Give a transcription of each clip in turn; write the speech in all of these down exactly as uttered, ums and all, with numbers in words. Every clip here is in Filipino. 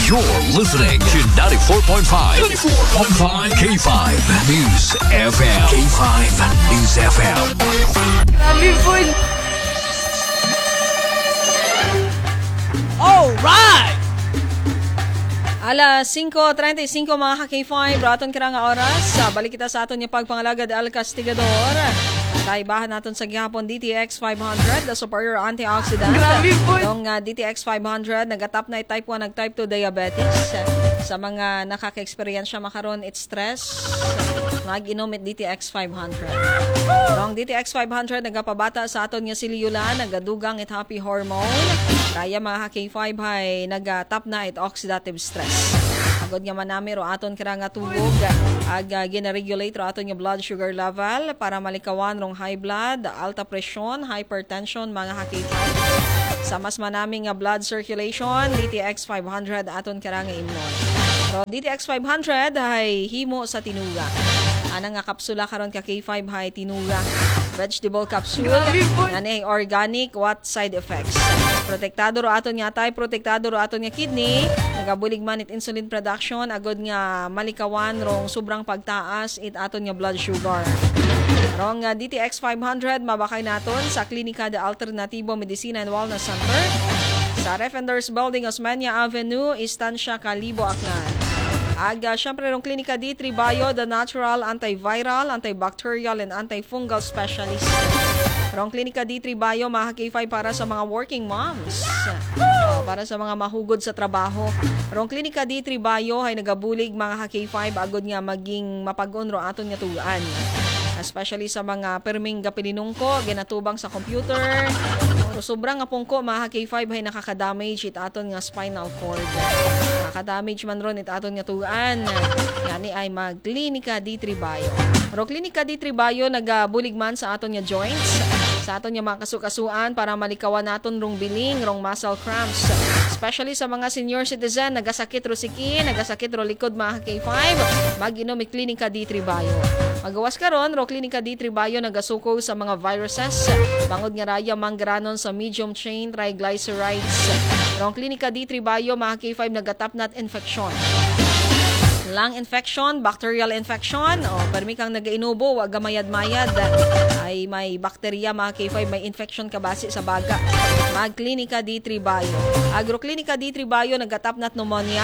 You're listening to ninety-four point five. ninety-four point five K five News F M. K five News F M. Grabe po. Alright! Alas singko trenta y cinco mga ka-K five, raton kira nga oras. Balik kita sa aton yung pagpangalagad Al Castigador. Kaibahan natin sa gihapon D T X five hundred, the superior antioxidant. Grabe po. Yung uh, D T X five hundred, nagatap na type one, nag-type two diabetes. Sa mga nakaka-experience makaron it stress, nag-inom it D T X five hundred. Yung D T X five hundred, nagapabata sa aton nga siliyulan, nagadugang it happy hormone. Kaya mga ka-K five ay nagatap na it oxidative stress. Agod nga manami ro aton kira nga tubog, ag uh, gina-regulate ro aton nga blood sugar level para malikawan rong high blood, alta presyon, hypertension mga ka-K five. Sa mas manami nga blood circulation, D T X five hundred aton kira nga imnon. So D T X five hundred ay himo sa tinuga. Ana nga kapsula karon ka K five hay tinuga. Vegetable capsule, nani organic, what side effects? Protektado ro aton nga tay, protektado ro aton nga kidney, nagabulig man it insulin production, agod nga malikawan rong sobrang pagtaas it aton nga blood sugar. Rong uh, D T X five hundred mabakay naton sa Klinika de Alternativo Medicina and Wellness Center sa Refenders Building, Osmeña Avenue, Estancia, Calibo, Aklan. Aga, syempre rong Klinika D three Bio, the natural, antiviral, antibacterial, and antifungal specialist. Rong Klinika D three Bio, mga K five para sa mga working moms. Uh, para sa mga mahugod sa trabaho. Rong Klinika D three Bio ay nagabulig mga K five agod nga maging mapag-on ro aton nga tugaan. Especially sa mga perming gapilinungko, ginatubang sa computer. O sobrang nga pungko, mga K five ay nakaka-damage it aton nga spinal cord. Nakaka-damage man ron it aton nga tugaan. Yani ay mag-Klinika D three Bio. Pero Klinika D three Bio nagabulig man sa aton nga joints, sa aton nga mga kasukasuan para malikawan naton rong biling, rong muscle cramps. Especially sa mga senior citizen, nagasakit ro siki, nagasakit ro likod mga K five, mag-inom it Klinika D three Bio. Magawas karon ro Klinika D three Bio nagasuko sa mga viruses, bangod nga raya mangranon sa medium chain triglycerides. Rong Klinika D three Bio mga K five nagatapnat infection. Lung infection, bacterial infection, o permi kang nagainubo, wag gamayad-mayad, ay may bakterya mga K five, may infection ka base sa baga. Mag Klinika D three Bio. Agro Klinika D three Bio nagatapnat pneumonia.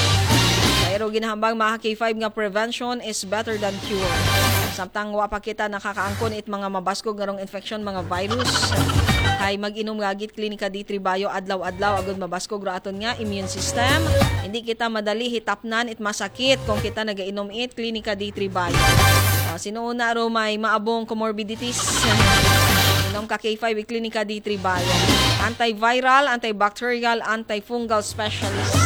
Pero ginahambang mga K five nga prevention is better than cure. Samtang wa pa kita nakakaangkon it mga mabaskog nga rong infection, mga virus. Hay mag-inom gagit Klinika D three Bio adlaw-adlaw agud mabaskog ro aton nga immune system. Hindi kita madali hitapnan it masakit kung kita nagainom it Klinika D three Bio. Uh, sinuuna ro may maabong comorbidities. Inom ka K five Klinika D three Bio. Antiviral, antibacterial, antifungal specialist.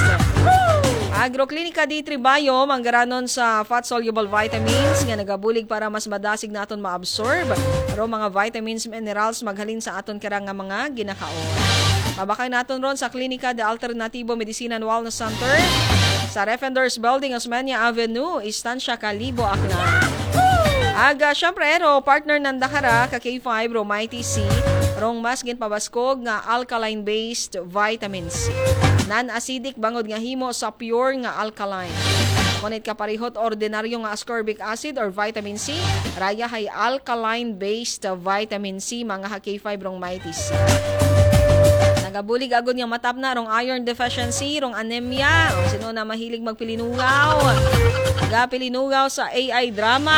Agro Klinika D three Bio manggaranon sa fat-soluble vitamins nga nagabulig para mas madasig naton maabsorb. Pero mga vitamins, minerals maghalin sa aton karang nga mga ginakaon. Mabakay naton ron sa Klinika de Alternativo Medicina and Wellness Center sa Refenders Building, Osmeña Avenue, Estancia, Calibo, Aklan. Aga, syempre, ro, partner ng Dakara, ka K five, ro, Mighty C, rong mas ginpabaskog nga alkaline-based vitamin C. Non-acidic bangod nga himo sa pure nga alkaline. Kunit ka parihot ordinaryo nga ascorbic acid or vitamin C, raya hay alkaline-based vitamin C, mga K five, rong Mighty C. Nagabulig agad nga matap na rong iron deficiency, rong anemia, o sino na mahilig magpilinugaw. Gapilinugaw sa A I drama.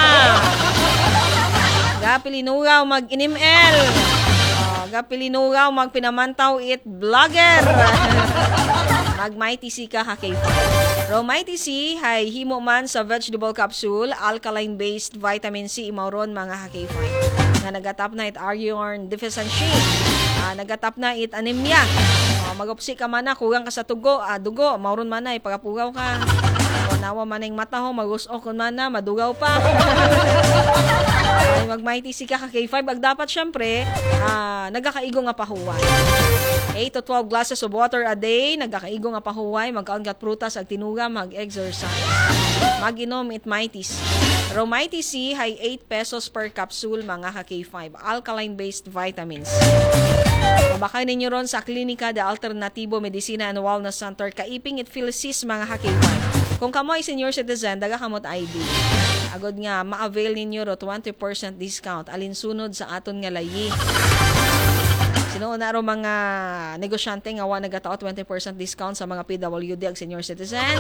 Gapilinugaw mag-inimel. O, gapilinugaw magpinamantaw it vlogger. Mag Mighty C ka K five. Rong Mighty C hay himo man sa vegetable capsule, alkaline-based vitamin C imauron mga K five. Nga nagatap na it iron deficiency. Uh, nagatap na it anemia. Uh, magupsi ka man na, kugang ka sa tugo, uh, dugo, mauron man na, ipagapugaw ka. O nawa man ang mata ho, mag-usok man na, madugaw pa. Ay, mag-Mighty C ka K five, ag dapat syempre, uh, nagkakaigo nga pahuway. eight to twelve glasses of water a day, nagkakaigo nga pahuway, magkaon kat prutas, ag tinuga, mag-exercise. Mag-inom it Mighty C. Ro Mighty C hay eight pesos per capsule mga K five, alkaline-based vitamins. Mabakay ninyo ron sa Klinika de Alternativo Medicina and Wellness Center, Kaiping it Philisis mga kakipay. Kung kamo ay senior citizen, daga kamot I D. Agod nga, ma-avail ninyo ro twenty percent discount. Alinsunod sa aton nga layi. Sino na ro mga negosyante nga wa nagatao twenty percent discount sa mga P W D ag senior citizen.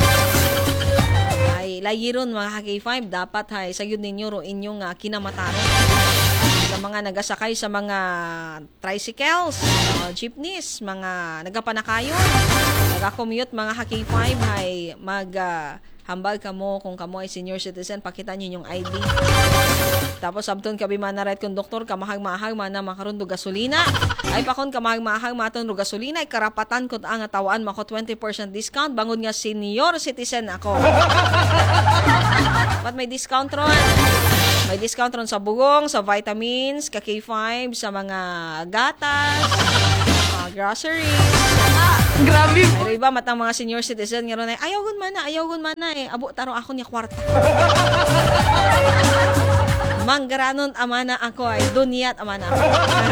Ay layiron mga K five, dapat hay sayud ninyo ro inyong uh, kinamataron. Sa mga nagasakay sa mga tricycles, uh, jeepneys, mga nagapanakayon, nagakommute mga K five hay mag uh, hambal kamo kung kamo ay senior citizen, pakita niyo yung I D. Tapos sabton kabi man na right conductor, kamahag-mahag man na makaroon do gasolina. Ay pakon kamahag-mahag maton do gasolina, ay karapatan ko ang atawaan mako twenty percent discount bangon nga senior citizen ako. But may discount ron. May discount ron sa bugong, sa vitamins, ka K five, sa mga gatas, uh, groceries. Grabe po. Ay, iba matang mga senior citizen nga ron ay ayaw gun man na, ayaw gun man na eh. Abo taro ako niya kwarta. Manggaranon amana ako ay dunyat amana ako.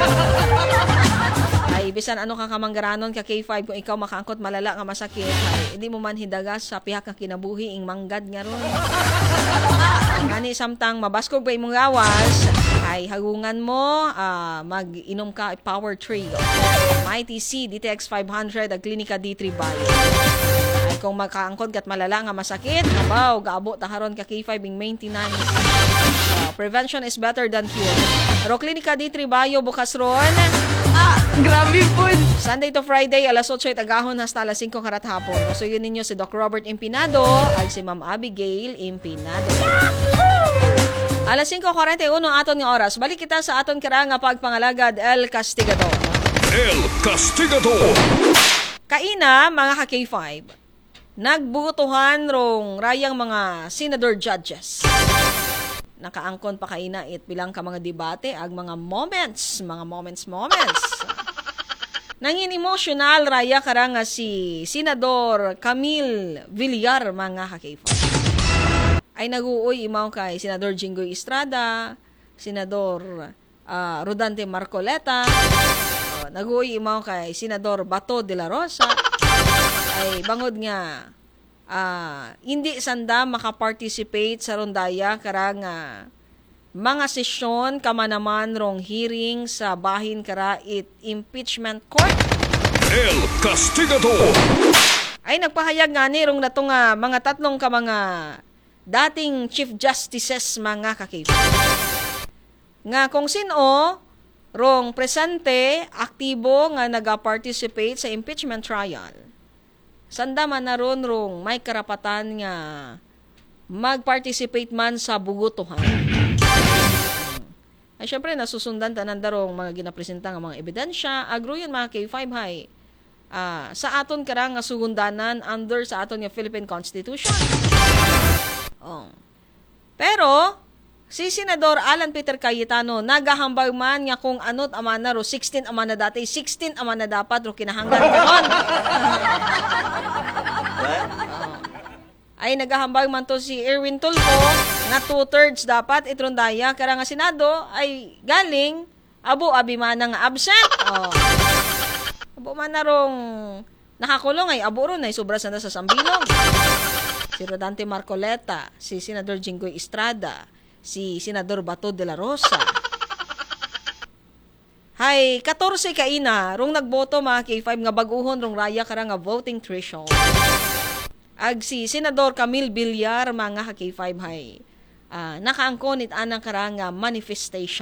Ay bisan ano kang kamanggaranon ka K five kung ikaw makaangkot malala nga masakit ay hindi mo man hidagas sa pihak nga kinabuhi ing manggad nga ron. Ngani samtang mabaskog ba imong gawas ay hagungan mo, uh, mag-inom ka Power Trio. Mighty C, D T X five hundred, ag Klinika D three Bio. Ay kung makaangkod kat malala nga masakit, abaw, gaabo taharon ka K five ing maintenance. Uh, prevention is better than cure. Pero Klinika D three Bio bukas ron. Ah, grabe po. Sunday to Friday, alas eight tagahon hasta alas five karat hapon. So yun ninyo si Doc Robert Impinado at si Ma'am Abigail Impinado. Alas five forty-one aton nga oras. Balik kita sa aton kara nga pagpangalagad El Castigador. El Castigador. Kaina mga ka K five. Nagbutuhan rong rayang mga senador judges. Nakaangkon pa kaina it bilang ka mga debate ag mga moments, mga moments moments. Nangin emotional raya kara nga si Senador Camille Villar mga ka K five. Ay naguoy imaw kay Senador Jinggoy Estrada, Senador uh, Rodante Marcoleta, uh, naguoy imaw kay Senador Bato de la Rosa, ay bangod nga uh, hindi sanda makaparticipate sa rondaya karang uh, mga sesyon kamanaman rong hearing sa bahin kara it impeachment court. El Castigador. Ay nagpahayag nga ni rong natong uh, mga tatlong ka mga dating Chief Justices mga kakip. Nga kung sino, rong presente, aktibo nga nag-participate sa impeachment trial. Sanda man na ron rong may karapatan nga mag-participate man sa bugutuhan. Ay syempre nasusundan tanan darong mga ginapresenta nga mga ebidensya. Agro yun mga K five hay. Uh, sa aton karang nga sugundanan under sa aton nga Philippine Constitution. Oh. Pero si Senador Alan Peter Cayetano nagahambag man nga kung anot amana ro sixteen amana dati, sixteen amana dapat ro kinahanglan karon. Ay nagahambag man to si Erwin Tulfo na two-thirds dapat itrondaya kara nga Senado ay galing abo abi man nga absent. Oh. Abo man na rong nakakulong ay abo ron ay sobra sa sa sambilong. Si Rodante Marcoleta, si Senador Jinggoy Estrada, si Senador Bato de la Rosa. Hay, fourteen kaina, rong nagboto mga K five nga baguhon rong raya kara nga voting threshold. Ag si Senador Camille Villar mga K five hay, uh, nakaangkon it anang kara nga manifestation.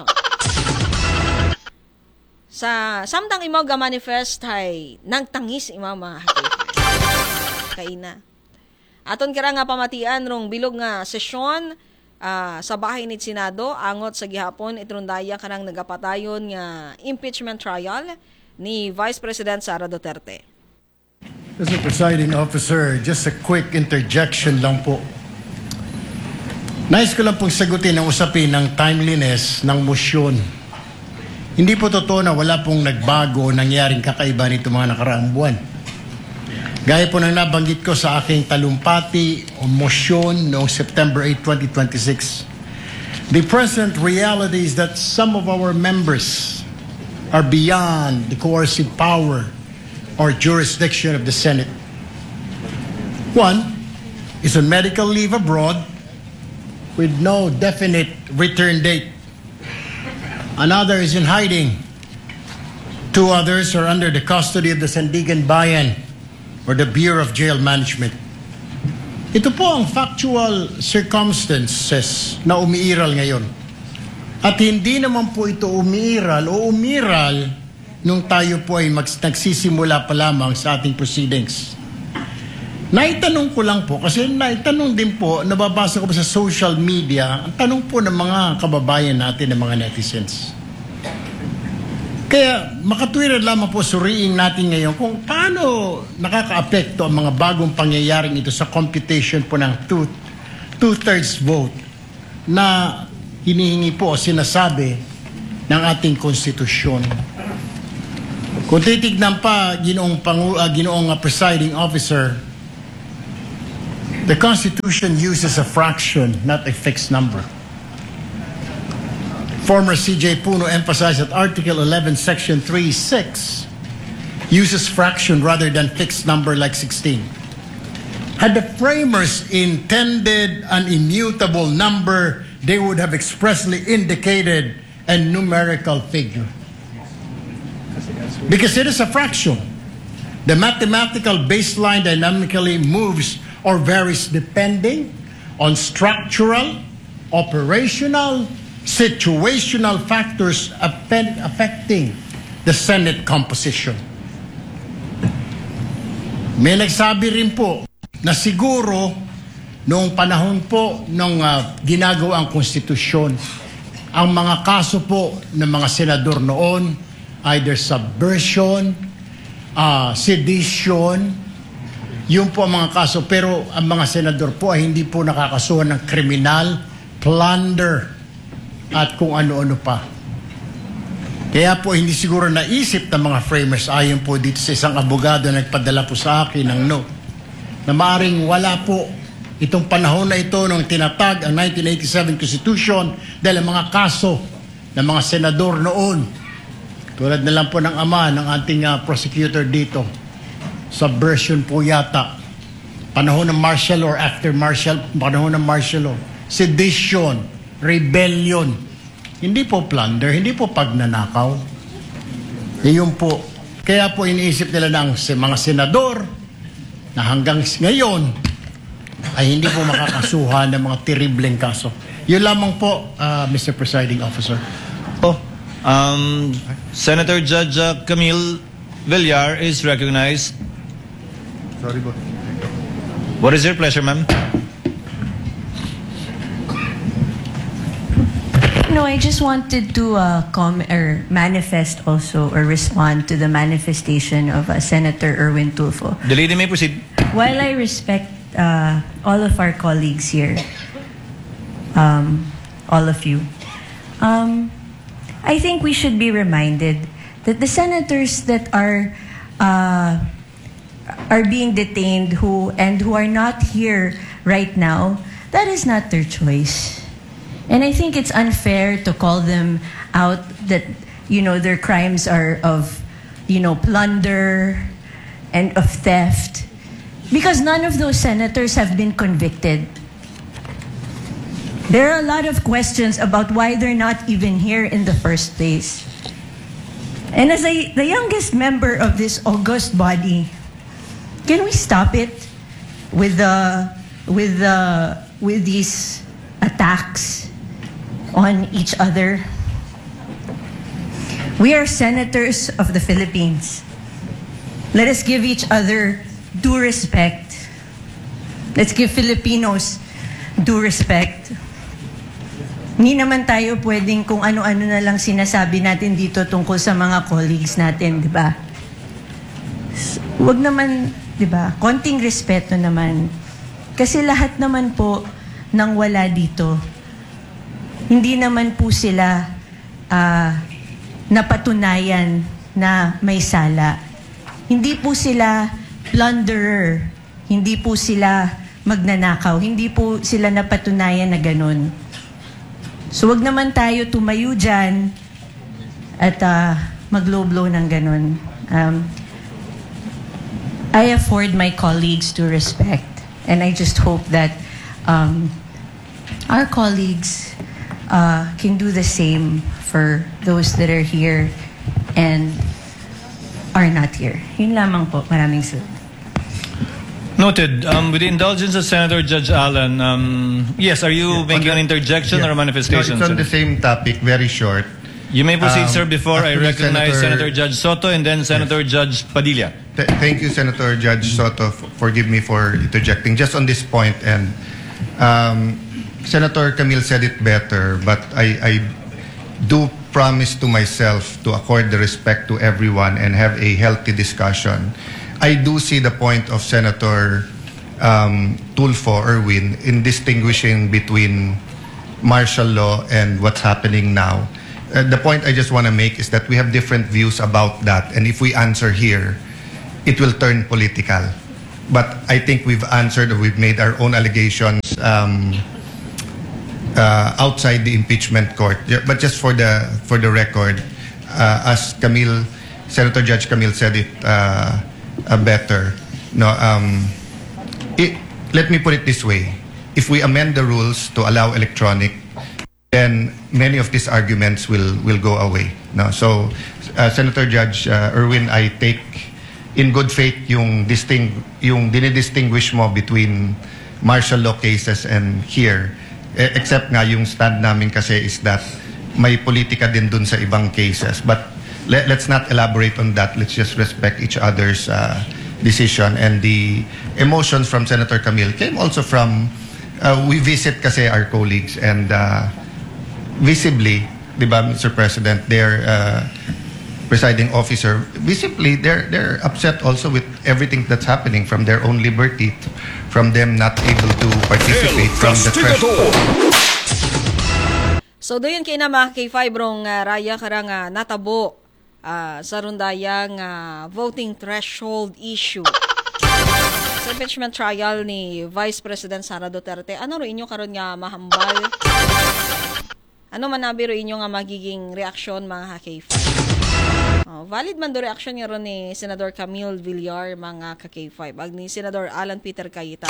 Sa samtang imaw ga manifest hay, nagtangis imaw mga K five. Kaina. Aton kira nga pamatian rong bilog nga sesyon uh, sa bahay ni Senado angot sa gihapon itrundaya kanang nagapatayon nga impeachment trial ni Vice President Sara Duterte. Mister Presiding Officer, just a quick interjection lang po. Nais ko lang pong sagutin ang usapin ng timeliness ng motion. Hindi po totoo na wala pong nagbago o nangyaring kakaiba nito mga nakaraang buwan. Gaya po nang nabanggit ko sa aking talumpati o motion noong September eighth, twenty twenty-six, the present reality is that some of our members are beyond the coercive power or jurisdiction of the Senate. One is on medical leave abroad with no definite return date. Another is in hiding. Two others are under the custody of the Sandigan Bayan or the Bureau of Jail Management. Ito po ang factual circumstances na umiiral ngayon. At hindi naman po ito umiiral o umiral nung tayo po ay mag- nagsisimula pa lamang sa ating proceedings. Naitanong ko lang po, kasi naitanong din po, nababasa ko pa sa social media, ang tanong po ng mga kababayan natin, ng mga netizens. Kaya makatwiran lamang po suriin natin ngayon kung paano nakaka-apekto ang mga bagong pangyayaring ito sa computation po ng two, two-thirds vote na hinihingi po o sinasabi ng ating konstitusyon. Kung titignan pa, ginoong, pangu, uh, ginoong uh, presiding officer, the Constitution uses a fraction, not a fixed number. Former C J Puno emphasized that Article eleven, Section three six uses fraction rather than fixed number like sixteen. Had the framers intended an immutable number, they would have expressly indicated a numerical figure. Because it is a fraction. The mathematical baseline dynamically moves or varies depending on structural, operational, situational factors affect, affecting the Senate composition. May nagsabi rin po na siguro noong panahon po ng uh, ginagawa ang konstitusyon, ang mga kaso po ng mga senador noon, either subversion, uh, sedition, yun po ang mga kaso. Pero ang mga senador po ay hindi po nakakasuhan ng kriminal, plunder, at kung ano-ano pa. Kaya po hindi siguro naisip ng mga framers, ayon po dito sa isang abogado na nagpadala po sa akin ng note, na maaring wala po itong panahon na ito nung tinatag ang nineteen eighty-seven Constitution dahil ang mga kaso ng mga senador noon, tulad na lang po ng ama ng ating uh, prosecutor dito, subversion po yata, panahon ng martial law or after martial, panahon ng martial law, sedition, rebellion, hindi po plunder, hindi po pagnanakaw. Iyon po. Kaya po iniisip nila ng mga senador na hanggang ngayon ay hindi po makakasuhan ng mga terribleng kaso. Yun lamang po, uh, Mister Presiding Officer. Oh, um, Senator Judge uh, Camille Villar is recognized. Sorry po. What is your pleasure, ma'am? No, I just wanted to uh, com or manifest also or respond to the manifestation of uh, Senator Erwin Tulfo. The lady may proceed. While I respect uh, all of our colleagues here, um, all of you, um, I think we should be reminded that the senators that are uh, are being detained who and who are not here right now, that is not their choice. And I think it's unfair to call them out that, you know, their crimes are of, you know, plunder and of theft, because none of those senators have been convicted. There are a lot of questions about why they're not even here in the first place. And as a, the youngest member of this august body, can we stop it with the with the with these attacks on each other? We are senators of the Philippines. Let us give each other due respect. Let's give Filipinos due respect. Hindi naman tayo pwedeng kung ano-ano na lang sinasabi natin dito tungkol sa mga colleagues natin, di ba? Huwag naman, di ba? Konting respeto naman. Kasi lahat naman po nang wala dito, hindi naman po sila uh, napatunayan na may sala. Hindi po sila plunderer. Hindi po sila magnanakaw. Hindi po sila napatunayan na ganun. So wag naman tayo tumayo dyan at uh, mag-low-blow ng ganun. Um, I afford my colleagues to respect, and I just hope that um, our colleagues uh, can do the same for those that are here and are not here. Yun lamang po. Maraming salamat. Noted. Um, with the indulgence of Senator Judge Allen, um, yes, are you Yeah, making on an the- interjection yeah. or a manifestation? No, it's on sir? the same topic, very short. You may proceed, Um, sir. Before I actually, recognize Senator, Senator- Judge Soto and then Senator Judge Padilla. Th- thank you, Senator Judge Soto, f- forgive me for interjecting. Just on this point, and um, Senator Camille said it better, but I, I do promise to myself to accord the respect to everyone and have a healthy discussion. I do see the point of Senator um, Tulfo Erwin in distinguishing between martial law and what's happening now. Uh, the point I just want to make is that we have different views about that, and if we answer here, it will turn political. But I think we've answered, or we've made our own allegations um, uh, outside the impeachment court. Ju- But just for the for the record, uh, as Camille, Senator Judge Camille said it uh, uh, better. No, um, it, let me put it this way: if we amend the rules to allow electronic, then many of these arguments will will go away. No, so uh, Senator Judge uh, Erwin, I take in good faith yung disting yung dinidistinguish mo between martial law cases and here. E- except nga yung stand namin kasi is that may politika din dun sa ibang cases. But let, let's not elaborate on that. Let's just respect each other's uh, decision. And the emotions from Senator Camille came also from uh, we visit kasi our colleagues and uh, visibly, di ba, Mister President, they're uh, presiding officer, visibly, they're, they're upset also with everything that's happening, from their own liberty, from them not able to participate El from the threshold. Castigador. So doon kay na mga K five rong uh, raya karang uh, natabo uh, sa rundayang uh, voting threshold issue. Sa impeachment trial ni Vice President Sara Duterte, ano ro inyo karon nga mahambal? Ano man nabiro inyo nga magiging reaksyon mga K five? Oh, valid man do reaksyon nga ron ni Senador Camille Villar mga ka K five ag ni Senador Alan Peter Cayetano.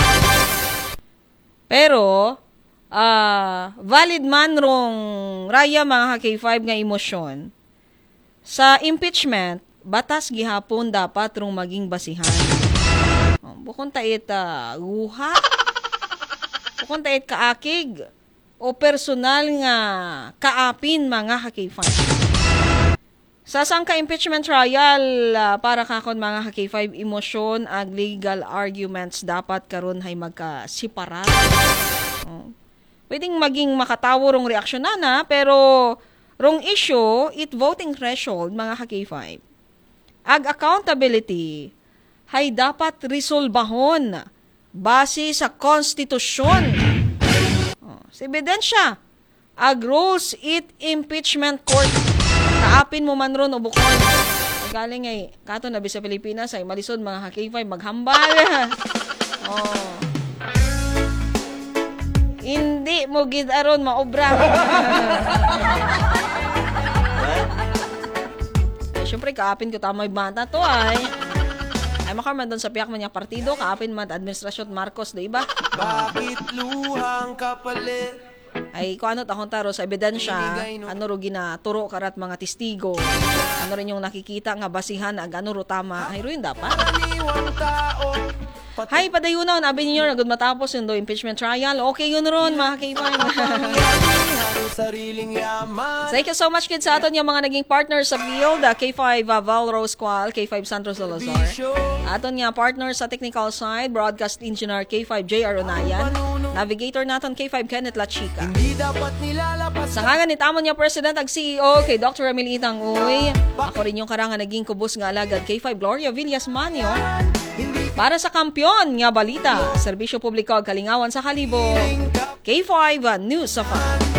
Pero ah valid man rong raya mga K five nga emosyon sa impeachment, batas gihapon dapat rong maging basihan. Oh, bukon tait uh, guha, bukon tait kaakig o personal nga kaapin mga K five. Sa sang ka-impeachment trial, uh, para kakon mga K five, emosyon ag legal arguments dapat karon hay magka-separat. Oh. Pwedeng maging makatawo rong reaksyon na na, pero rong issue, it voting threshold mga K five. Ag accountability hay dapat resolbahon base sa konstitusyon. Oh. Sa ebidensya, ag rules it impeachment court. Kaapin mo man ron o bukon. Galing ay, kato na sa Pilipinas ay malisod mga K five maghambal. Oh. Hindi mo gid aron maobra. Ay, syempre kaapin ko tamay bata to ay. Ay makarman doon sa piyak man niya partido, kaapin man administrasyon Marcos, di ba? Bakit luhang kapalit? Ay kung ano tahon taro sa ebidensya, ano ro ginaturo karat mga testigo, ano rin yung nakikita nga basihan ag ano ro tama, ay ruin dapat. Hay padayunaw na abin niyo agud matapos yung do impeachment trial. Okay yun ron mga K five. Thank you so much kids sa aton yung mga naging partners sa field, uh, K five uh, Val Rose Qual, K five Sandro Salazar. Aton nga partners sa technical side, broadcast engineer K five J R Onayan, navigator naton K five Kenneth Lachica. Sa ngalan ni tamon niya President ag C E O kay Doctor Emil Itang Uy. Ako rin yung karangan naging kubos nga alagad K five Gloria Villas Manio. Para sa kampyon nga balita, serbisyo publiko ag kalingawan sa Kalibo, K five News sa five.